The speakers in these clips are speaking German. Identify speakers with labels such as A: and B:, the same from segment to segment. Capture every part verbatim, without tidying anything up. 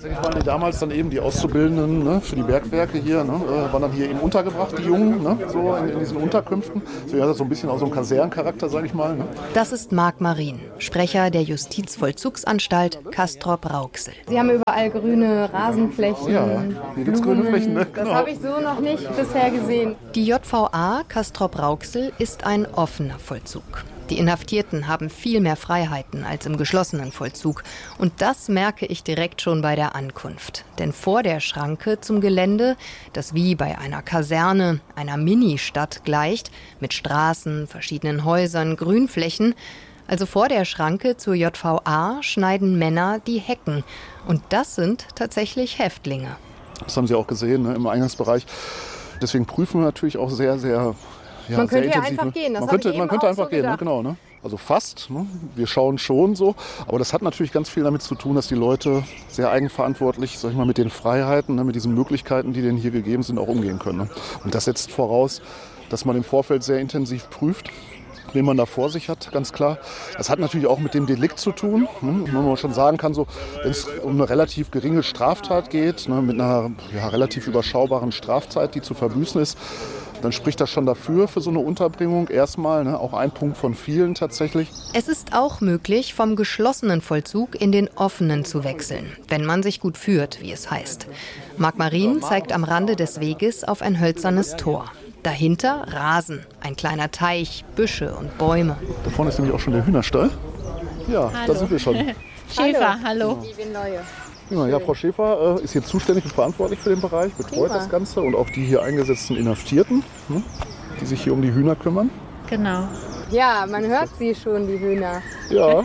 A: Tatsächlich waren die damals dann eben die Auszubildenden, ne, für die Bergwerke hier, ne, äh, waren dann hier eben untergebracht, die Jungen, ne, so in, in diesen Unterkünften. So, ja, so ein bisschen auch so ein Kasernencharakter, sag ich mal. Ne.
B: Das ist Marc Marin, Sprecher der Justizvollzugsanstalt Castrop-Rauxel.
C: Sie haben überall grüne Rasenflächen.
A: Ja, hier gibt es grüne Flächen. Ne?
C: Das
A: Genau.
C: habe ich so noch nicht bisher gesehen.
B: Die J V A Castrop-Rauxel ist ein offener Vollzug. Die Inhaftierten haben viel mehr Freiheiten als im geschlossenen Vollzug. Und das merke ich direkt schon bei der Ankunft. Denn vor der Schranke zum Gelände, das wie bei einer Kaserne, einer Ministadt gleicht, mit Straßen, verschiedenen Häusern, Grünflächen, also vor der Schranke zur J V A schneiden Männer die Hecken. Und das sind tatsächlich Häftlinge.
A: Das haben Sie auch gesehen, ne, im Eingangsbereich. Deswegen prüfen wir natürlich auch sehr, sehr Ja,
C: man könnte ja
A: intensiv,
C: einfach gehen. Das
A: man könnte,
C: ich
A: man könnte
C: auch
A: einfach
C: so
A: gehen, ne?
C: gedacht.
A: Genau. Ne? Also fast. Ne? Wir schauen schon so. Aber das hat natürlich ganz viel damit zu tun, dass die Leute sehr eigenverantwortlich, sag ich mal, mit den Freiheiten, ne, mit diesen Möglichkeiten, die denen hier gegeben sind, auch umgehen können. Ne? Und das setzt voraus, dass man im Vorfeld sehr intensiv prüft, wen man da vor sich hat, ganz klar. Das hat natürlich auch mit dem Delikt zu tun. Ne? Wenn man schon sagen kann, so, wenn es um eine relativ geringe Straftat geht, ne, mit einer ja, relativ überschaubaren Strafzeit, die zu verbüßen ist, dann spricht das schon dafür, für so eine Unterbringung erstmal, ne, auch ein Punkt von vielen tatsächlich.
B: Es ist auch möglich, vom geschlossenen Vollzug in den offenen zu wechseln, wenn man sich gut führt, wie es heißt. Marc Marin zeigt am Rande des Weges auf ein hölzernes Tor. Dahinter Rasen, ein kleiner Teich, Büsche und Bäume.
A: Da vorne ist nämlich auch schon der Hühnerstall. Ja,
D: Hallo.
A: da sind wir schon.
D: Schäfer, hallo.
A: Ja, ja, Frau Schäfer äh, ist hier zuständig und verantwortlich für den Bereich, betreut
C: Prima.
A: das Ganze und auch die hier eingesetzten Inhaftierten, ne, die sich hier um die Hühner kümmern.
D: Genau.
C: Ja, man hört sie schon, die Hühner.
A: Ja,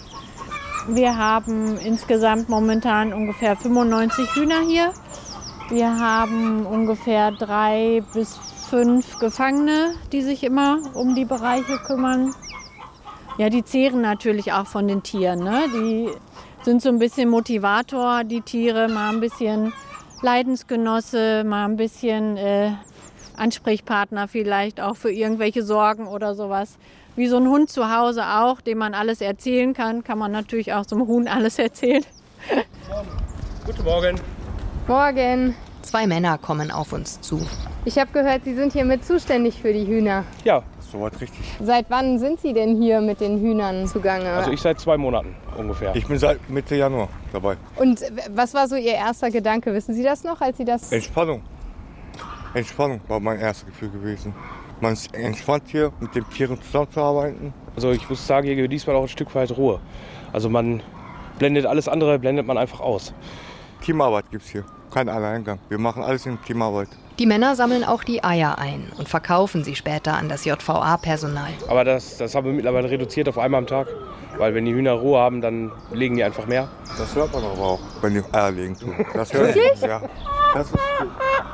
D: Wir haben insgesamt momentan ungefähr fünfundneunzig Hühner hier. Wir haben ungefähr drei bis fünf Gefangene, die sich immer um die Bereiche kümmern. Ja, die zehren natürlich auch von den Tieren, ne? Die sind so ein bisschen Motivator, die Tiere, mal ein bisschen Leidensgenosse, mal ein bisschen äh, Ansprechpartner vielleicht auch für irgendwelche Sorgen oder sowas. Wie so ein Hund zu Hause auch, dem man alles erzählen kann, kann man natürlich auch so einem Huhn alles erzählen.
E: Guten Morgen.
C: Morgen.
B: Zwei Männer kommen auf uns zu.
C: Ich habe gehört, Sie sind hier mit zuständig für die Hühner.
E: Ja, soweit richtig.
C: Seit wann sind Sie denn hier mit den Hühnern zugange?
E: Also ich seit zwei Monaten ungefähr.
F: Ich bin seit Mitte Januar dabei.
C: Und was war so Ihr erster Gedanke? Wissen Sie das noch, als Sie das...
F: Entspannung. Entspannung war mein erstes Gefühl gewesen. Man ist entspannt hier, mit den Tieren zusammenzuarbeiten.
E: Also ich muss sagen, hier genießt man auch ein Stück weit Ruhe. Also man blendet alles andere, blendet man einfach aus.
F: Teamarbeit gibt es hier, kein Alleingang. Wir machen alles in Teamarbeit.
B: Die Männer sammeln auch die Eier ein und verkaufen sie später an das J V A-Personal.
E: Aber das, das haben wir mittlerweile reduziert auf einmal am Tag. Weil wenn die Hühner Ruhe haben, dann legen die einfach mehr.
F: Das hört man aber auch, wenn die Eier legen tun. Das hört man, ja. Das ist gut.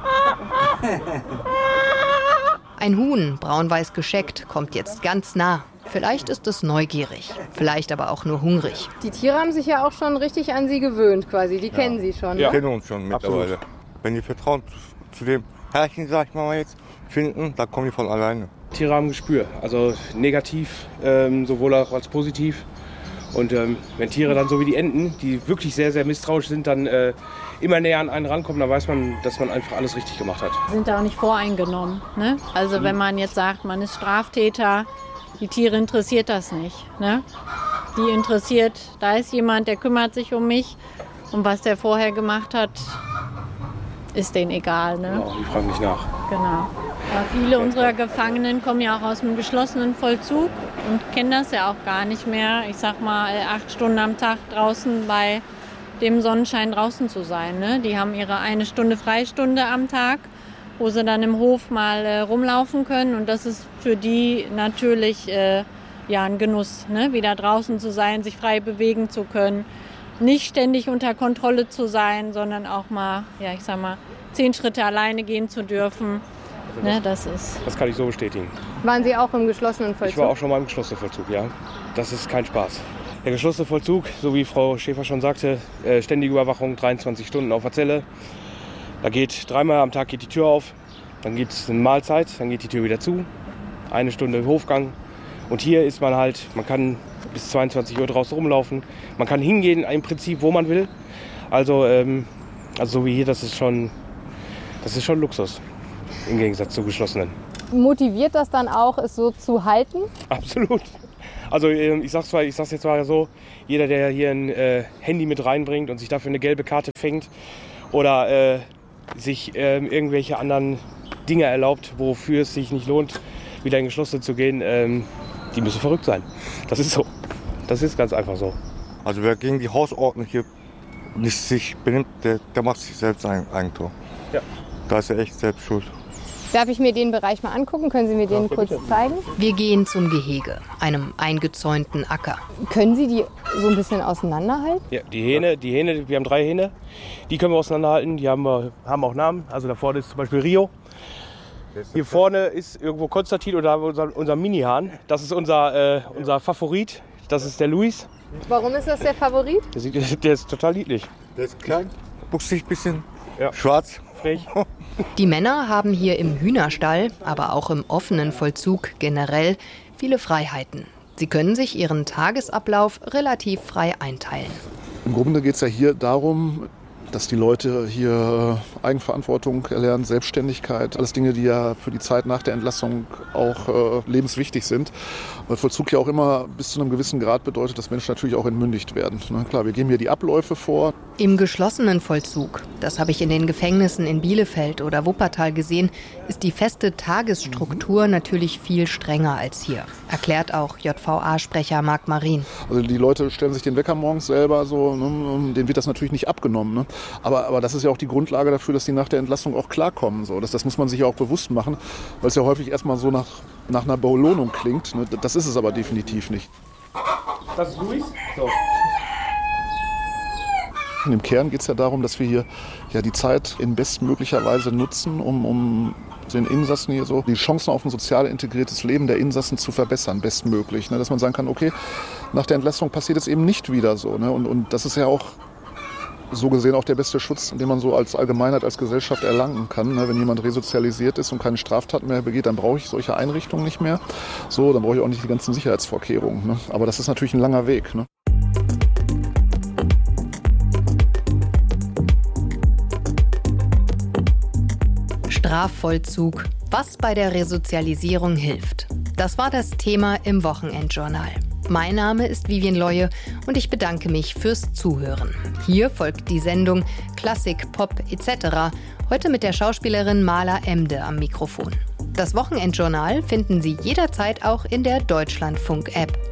B: Ein Huhn, braun-weiß gescheckt, kommt jetzt ganz nah. Vielleicht ist es neugierig, vielleicht aber auch nur hungrig.
C: Die Tiere haben sich ja auch schon richtig an Sie gewöhnt quasi. Die
F: Ja.
C: kennen Sie schon.
F: Wir
E: Ja.
C: Ne?
F: kennen uns schon mittlerweile.
E: Absolut.
F: Wenn die Vertrauen zu, zu dem Herrchen, sag ich mal jetzt, finden, dann kommen die von alleine.
E: Tiere haben Gespür, also negativ, ähm, sowohl auch als positiv. Und ähm, wenn Tiere dann so wie die Enten, die wirklich sehr, sehr misstrauisch sind, dann äh, immer näher an einen rankommen, dann weiß man, dass man einfach alles richtig gemacht hat.
D: Sind da auch nicht voreingenommen. Ne? Also wenn man jetzt sagt, man ist Straftäter, die Tiere interessiert das nicht. Ne? Die interessiert, da ist jemand, der kümmert sich um mich und was der vorher gemacht hat, ist denen egal. Ne?
E: Genau, die fragen nicht nach.
D: Genau. Aber viele unserer Gefangenen kommen ja auch aus dem geschlossenen Vollzug und kennen das ja auch gar nicht mehr. Ich sag mal, acht Stunden am Tag draußen bei dem Sonnenschein draußen zu sein. Ne? Die haben ihre eine Stunde Freistunde am Tag, wo sie dann im Hof mal äh, rumlaufen können. Und das ist für die natürlich äh, ja, ein Genuss, ne? Wieder draußen zu sein, sich frei bewegen zu können. Nicht ständig unter Kontrolle zu sein, sondern auch mal, ja, ich sag mal, zehn Schritte alleine gehen zu dürfen. Ne, das ist.
E: Das kann ich so bestätigen.
C: Waren Sie auch im geschlossenen Vollzug?
E: Ich war auch schon mal im geschlossenen Vollzug, ja. Das ist kein Spaß. Der geschlossene Vollzug, so wie Frau Schäfer schon sagte, äh, ständige Überwachung, dreiundzwanzig Stunden auf der Zelle. Da geht dreimal am Tag geht die Tür auf, dann gibt es eine Mahlzeit, dann geht die Tür wieder zu, eine Stunde Hofgang. Und hier ist man halt, man kann bis zweiundzwanzig Uhr draußen rumlaufen, man kann hingehen im Prinzip, wo man will. Also, ähm, also so wie hier, das ist schon, das ist schon Luxus im Gegensatz zu geschlossenen.
C: Motiviert das dann auch, es so zu halten?
E: Absolut. Also ich sag's zwar, ich sag's jetzt mal so, jeder, der hier ein äh, Handy mit reinbringt und sich dafür eine gelbe Karte fängt oder äh, sich äh, irgendwelche anderen Dinge erlaubt, wofür es sich nicht lohnt, wieder in Geschlossene zu gehen, ähm, die müssen verrückt sein. Das ist so. Das ist ganz einfach so.
F: Also wer gegen die Hausordnung hier nicht sich benimmt, der, der macht sich selbst ein Eigentor.
E: Ja.
F: Da ist er echt selbst schuld.
C: Darf ich mir den Bereich mal angucken? Können Sie mir den kurz zeigen?
B: Wir gehen zum Gehege, einem eingezäunten Acker.
C: Können Sie die so ein bisschen auseinanderhalten?
E: Ja, die Hähne, die Hähne, wir haben drei Hähne, die können wir auseinanderhalten, die haben, wir, haben auch Namen. Also da vorne ist zum Beispiel Rio. Hier vorne ist irgendwo Konstantin oder unser, unser Mini-Hahn. Das ist unser, äh, unser Favorit, das ist der Luis.
C: Warum ist das der Favorit?
E: Der, sieht, der ist total niedlich.
F: Der ist klein, buchsig, bisschen
E: Ja.
F: schwarz.
E: Frech.
B: Die Männer haben hier im Hühnerstall, aber auch im offenen Vollzug generell viele Freiheiten. Sie können sich ihren Tagesablauf relativ frei einteilen.
A: Im Grunde geht es ja hier darum, dass die Leute hier Eigenverantwortung erlernen, Selbstständigkeit, alles Dinge, die ja für die Zeit nach der Entlassung auch äh, lebenswichtig sind. Weil Vollzug ja auch immer bis zu einem gewissen Grad bedeutet, dass Menschen natürlich auch entmündigt werden. Ne? Klar, wir geben hier die Abläufe vor.
B: Im geschlossenen Vollzug, das habe ich in den Gefängnissen in Bielefeld oder Wuppertal gesehen, ist die feste Tagesstruktur natürlich viel strenger als hier, erklärt auch J V A-Sprecher Marc Marin.
A: Also die Leute stellen sich den Wecker morgens selber so, ne? Denen wird das natürlich nicht abgenommen. Ne? Aber, aber das ist ja auch die Grundlage dafür, dass die nach der Entlassung auch klarkommen. So. Das, das muss man sich ja auch bewusst machen, weil es ja häufig erstmal so nach, nach einer Belohnung klingt. Ne? Das ist es aber definitiv nicht.
E: Das ist Luis. So.
A: Im Kern geht es ja darum, dass wir hier ja die Zeit in bestmöglicher Weise nutzen, um, um den Insassen hier so die Chancen auf ein sozial integriertes Leben der Insassen zu verbessern, bestmöglich. Ne? Dass man sagen kann, okay, nach der Entlassung passiert es eben nicht wieder so. Ne? Und, und das ist ja auch so gesehen auch der beste Schutz, den man so als Allgemeinheit, als Gesellschaft erlangen kann. Ne? Wenn jemand resozialisiert ist und keine Straftaten mehr begeht, dann brauche ich solche Einrichtungen nicht mehr. So, dann brauche ich auch nicht die ganzen Sicherheitsvorkehrungen. Ne? Aber das ist natürlich ein langer Weg. Ne?
B: Strafvollzug, was bei der Resozialisierung hilft. Das war das Thema im Wochenendjournal. Mein Name ist Vivien Leue und ich bedanke mich fürs Zuhören. Hier folgt die Sendung Klassik, Pop et cetera. Heute mit der Schauspielerin Mala Emde am Mikrofon. Das Wochenendjournal finden Sie jederzeit auch in der Deutschlandfunk-App.